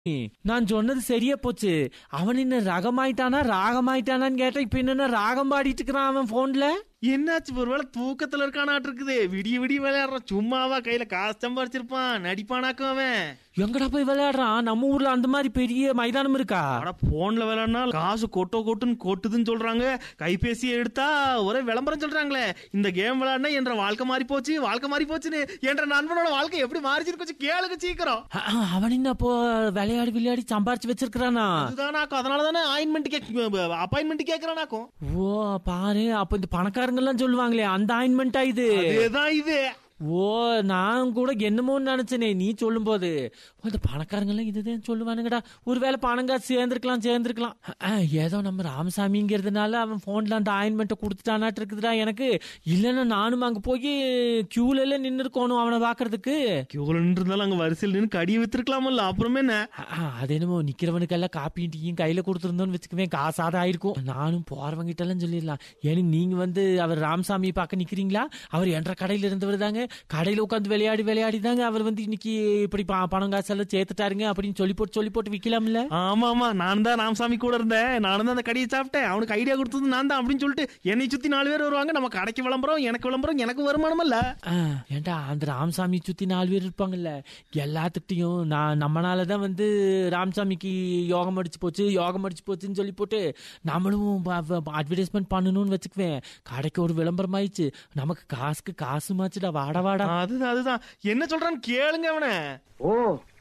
நான் சொன்னது சரியா போச்சு. அவன் என்ன ரகமாயிட்டானா ராகமாயிட்டானான்னு கேட்டா இப்ப என்ன ராகம் பாடிட்டு இருக்கிறான் அவன் போன்ல. என்னாச்சு, ஒருவேளை தூக்கத்துல இருக்கானாட்டு இருக்குது. விடிய விடிய விளையாடுறான். சும்மாவா கையில காசு சம்பாரிச்சிருப்பான். நடிப்பானாக்கும் அவன். எங்கடா போய் விளையாடுறான்? நம்ம ஊர்ல அந்த மாதிரி பெரிய மைதானம் இருக்கா? போன்ல விளையாடுனா காசு கொட்டுன்னு கொட்டுதுன்னு சொல்றாங்க. கைபேசியை எடுத்தா ஒரே விளம்பரம் சொல்றாங்களே, இந்த கேம் விளையாடுனா என்ற வாழ்க்கை மாறி போச்சுன்னு என்ற நண்பனோட வாழ்க்கை எப்படி மாறிச்சிருக்கு கேளுங்க சீக்கிரம். அவன் என்ன அப்போ விளையாடி சம்பாரிச்சு வச்சிருக்கானா? அதனாலதானே அப்பாயின்மெண்ட் கேக்குறானாக்கும். ஓ பாரு, அப்ப இந்த பணக்காரங்க எல்லாம் சொல்லுவாங்களே அந்த ஆயின்மெண்டா இது? இது ஓ நான் கூட என்னமோன்னு நினைச்சனே நீ சொல்லும் போது. இந்த பணக்காரங்க எல்லாம் இதுதான் சொல்லுவானுங்கடா. ஒருவேளை பணங்காசு சேர்ந்திருக்கலாம். ஏதோ நம்ம ராமசாமிங்கிறதுனால அவன் போன்ல அந்த ஆயின்மெண்ட்டை கொடுத்துட்டானாட்டு இருக்குதுடா எனக்கு. இல்லன்னா நானும் அங்க போய் கியூல எல்லாம் நின்று இருக்கணும் அவனை பாக்குறதுக்கு. கியூல நின்றுருந்தாலும் அங்க வரிசையில் நின்று கடியை வித்துருக்கலாமல்ல. அப்புறமே என்ன அது என்னமோ நிக்கிறவனுக்கு எல்லாம் காப்பியும் டீயும் கையில கொடுத்துருந்தோன்னு வச்சுக்குவேன், காசாதான் ஆயிருக்கும். நானும் போறவங்க கிட்ட எல்லாம் சொல்லிடலாம், ஏன்னு நீங்க அவர் ராமசாமியை பார்க்க நிக்கிறீங்களா? அவர் என்ற கடையில இருந்தவர் தாங்க. கடையில உட்காந்து விளையாடி தாங்க அவர் இன்னைக்கு இப்படி பணம் காசு எல்லாம் சேர்த்துட்டாருங்க அப்படின்னு சொல்லி போட்டு விக்கலாம்ல. ஆமா நான் தான் ராமசாமி கூட இருந்தேன். நானும் தான் அந்த கடையை சாப்பிட்டேன். அவனுக்கு ஐடியா கொடுத்தது நான் தான் அப்படின்னு சொல்லிட்டு என்னை சுத்தி 4 பேர் வருவாங்க. நம்ம கடைக்கு விளம்பரம், எனக்கு வருமானம் இல்ல. ஏன்டா அந்த ராமசாமி சுத்தி 4 பேர் இருப்பாங்கல்ல, எல்லாத்துக்கிட்டையும் நம்மளாலதான் ராமசாமிக்கு யோகம் அடிச்சு போச்சுன்னு சொல்லி போட்டு நம்மளும் அட்வர்டைஸ்மெண்ட் பண்ணணும்னு வச்சுக்குவேன். கடைக்கு ஒரு விளம்பரம் ஆயிடுச்சு, நமக்கு காசு மாச்சுடா. வாடா அதுதான் என்ன சொல்றான்னு கேளுங்க அவன. ஓ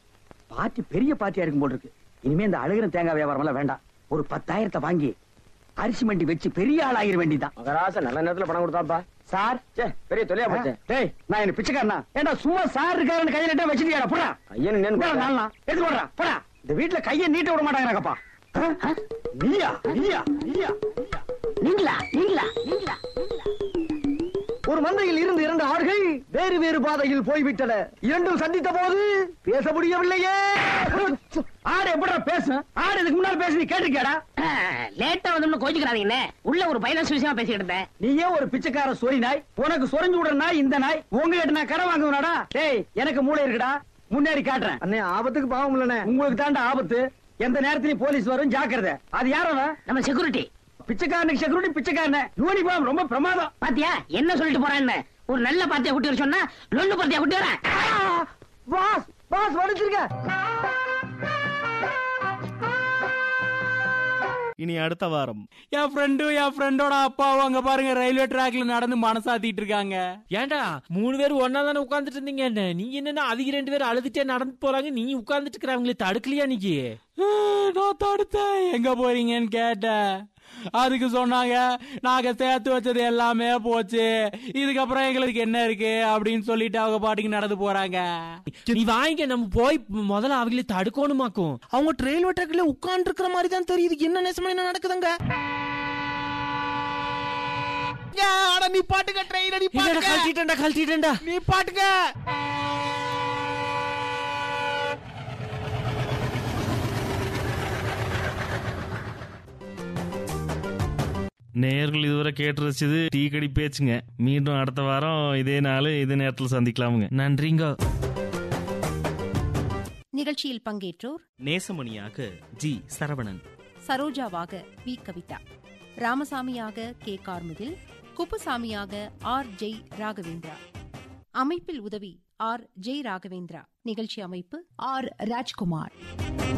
பாட்டி பெரிய பாட்டியா இருக்கும் போல் இருக்கு. இனிமே இந்த அழுகிற தேங்காய் வியாபாரம் எல்லாம் வேண்டாம். ஒரு 10,000 வாங்கி அரிசி மண்டி வச்சு பெரிய ஆள் ஆகிற வேண்டிதான். மகராச நல்ல நேரத்துல பணம் கொடுத்தாப்பா. சார் பெரிய தொலையா போச்சு. டேய் நான் என்ன பிச்சைக்காரனா? ஏண்டா சும்மா சார் இருக்காருன்னு கையில வச்சுட்டியாடா? போடா கையன்னு எடுத்து போடுறா. போடா, இந்த வீட்டுல கையை நீட்ட விட மாட்டாங்கப்பா. நீங்களா ஒரு மந்தையில் இருந்து 2 ஆடுகள் வேறு பாதையில் போய்விட்டன. இரண்டும் சந்தித்த போது பேச முடியவில்லையே. ஆடு எப்படி பேசு? ஆடு இதுக்கு முன்னாடி பேசி கேட்டிருக்கேடா? லேட்டா வந்து கோச்சுக்கிறாதீங்க. உள்ள ஒரு பைனான்ஸ் விஷயமா பேசிக்கிட்டு இருந்தேன். நீயே ஒரு பிச்சைக்கார சொறி நாய். உனக்கு சொரிஞ்சு விடுற நாய் இந்த நாய். உங்ககிட்ட நான் கடை வாங்குவனாடா? டேய் எனக்கு மூளை இருக்குடா, முன்னாடி காட்டுறேன். அண்ணே ஆபத்துக்கு பாவம் இல்லனே. உங்களுக்கு தாண்டா ஆபத்து. எந்த நேரத்திலயும் போலீஸ் வரும், ஜாக்கிரதை. அது யாரவன்? நம்ம செக்யூரிட்டி. பிச்சைக்காரனுக்கு செக்யூரிட்டி பிச்சைக்காரன யூனிஃபார்ம் ரொம்ப பிரமாதம். பாத்தியா என்ன சொல்லிட்டு போறான்னு? ஒரு நல்ல பாத்தியா குட்டி வர சொன்னா லொல்லு பாத்தியா குட்டி வர. பாஸ் வடிச்சிருக்க. இனி அடுத்த வாரம் என் ஃப்ரெண்டோட அப்பாவும் அங்க பாருங்க ரயில்வே டிராக்ல நடந்து மனசாத்திட்டு இருக்காங்க. ஏன்டா 3 பேர் ஒன்னா தானே உட்கார்ந்துட்டு இருந்தீங்க, என்ன நீங்க என்னன்னா அதிக 2 பேர் அழுதுட்டே நடந்து போறாங்க, நீ உட்கார்ந்துட்டு இருக்கிறவங்களே தடுக்கலையா? நீக்கு நான் தடுத்தேன். எங்க போறீங்கன்னு கேட்டேன். அதுக்கு சொன்னாங்க, நாங்க சேர்த்து வச்சது எல்லாமே போச்சு, இதுக்கப்புறம் எங்களுக்கு என்ன இருக்கு அப்படின்னு சொல்லிட்டு அவங்க பாட்டுக்கு நடந்து போறாங்க. நீ வாங்க, நம்ம போய் முதல்ல அவங்களே தடுக்கணுமாக்கும். அவங்க ரயில்வே ட்ராக்ல உட்கார்ந்து இருக்கிற மாதிரி தான் தெரியுது. என்ன நேசமா என்ன நடக்குதுங்க? நீ பாட்டுங்க ட்ரெயின் கழட்டிட்டேன்டா நீ பாட்டுங்க. நேயர்கள் இதுவரை கேட்டு ரசிச்சது டீ கடி பேச்சுங்க. மீண்டும் அடுத்த வாரம் இதே நாள் இதே நேரத்தில் சந்திக்கலாமுங்க. நன்றிங்க. நிகழ்ச்சியில் பங்கேற்றோர் நேசமணியாக G Saravanan, சரோஜாவாக we Kavitha, ராமசாமியாக K Karmugil, குப்புசாமியாக R Jai Raghavendra. அமைப்பில் உதவி ஆர் ஜெய் ராகவேந்திரா. நிகழ்ச்சி அமைப்பு ஆர் ராஜ்குமார்.